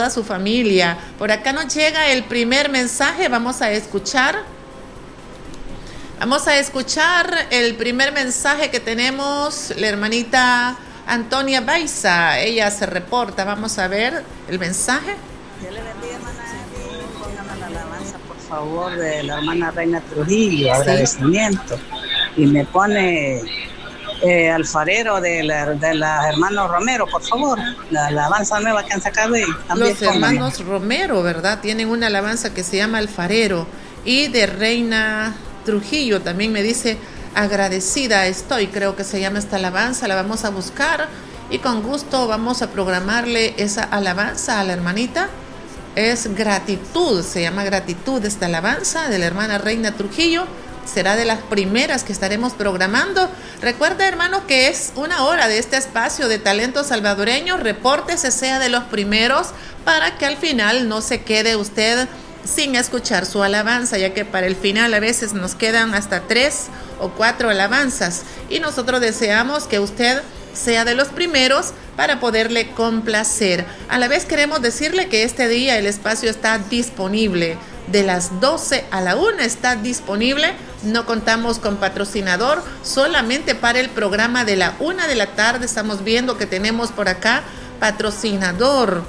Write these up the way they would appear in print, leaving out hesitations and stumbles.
toda su familia. Por acá nos llega el primer mensaje, vamos a escuchar el primer mensaje que tenemos, la hermanita Antonia Baiza, ella se reporta, vamos a ver el mensaje. Dios le bendiga, hermana Evi, póngame la alabanza, por favor, de la hermana Reina Trujillo, sí. Agradecimiento, y me pone alfarero de la hermana Romero, por favor, la alabanza nueva que han sacado ahí. Los hermanos Romero, ¿verdad? Tienen una alabanza que se llama Alfarero, y de Reina Trujillo también me dice agradecida estoy, creo que se llama esta alabanza, la vamos a buscar y con gusto vamos a programarle esa alabanza a la hermanita. Es gratitud, se llama gratitud esta alabanza de la hermana Reina Trujillo. Será de las primeras que estaremos programando. Recuerda, hermano, que es 1 hora de este espacio de talento salvadoreño. Repórtese, sea de los primeros, para que al final no se quede usted sin escuchar su alabanza, ya que para el final a veces nos quedan hasta 3 o 4 alabanzas. Y nosotros deseamos que usted sea de los primeros para poderle complacer. A la vez queremos decirle que este día el espacio está disponible. De las 12 a la 1 está disponible. No contamos con patrocinador, solamente para el programa de la 1 de la tarde. Estamos viendo que tenemos por acá patrocinador.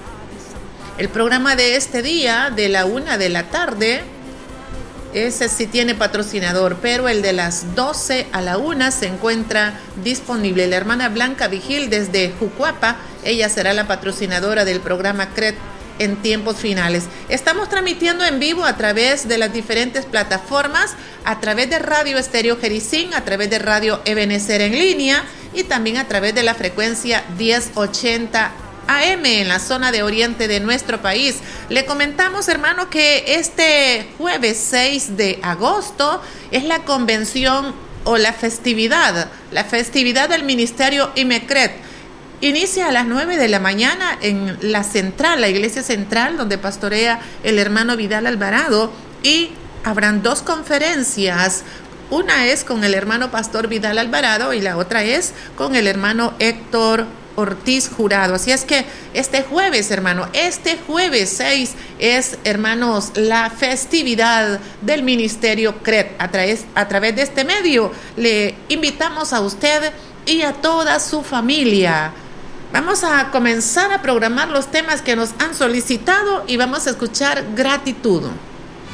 El programa de este día, de la 1 de la tarde, ese sí tiene patrocinador, pero el de las 12 a la 1 se encuentra disponible. La hermana Blanca Vigil desde Jucuapa, ella será la patrocinadora del programa CRED en tiempos finales. Estamos transmitiendo en vivo a través de las diferentes plataformas, a través de Radio Estéreo Jericín, a través de Radio Ebenecer en línea y también a través de la frecuencia 1080 AM en la zona de oriente de nuestro país. Le comentamos, hermano, que este jueves 6 de agosto es la convención o la festividad del Ministerio IMECRED. Inicia a las 9 de la mañana en la central, la iglesia central, donde pastorea el hermano Vidal Alvarado, y habrán 2 conferencias. Una es con el hermano pastor Vidal Alvarado y la otra es con el hermano Héctor Ortiz Jurado. Así es que este jueves, hermano, este jueves 6 es, hermanos, la festividad del Ministerio CRED. A través de este medio le invitamos a usted y a toda su familia. Vamos a comenzar a programar los temas que nos han solicitado y vamos a escuchar gratitud.